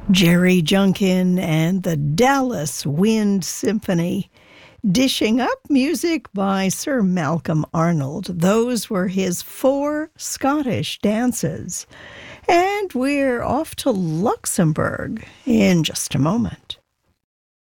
Jerry Junkin and the Dallas Wind Symphony, dishing up music by Sir Malcolm Arnold. Those were his 4 Scottish dances. And we're off to Luxembourg in just a moment.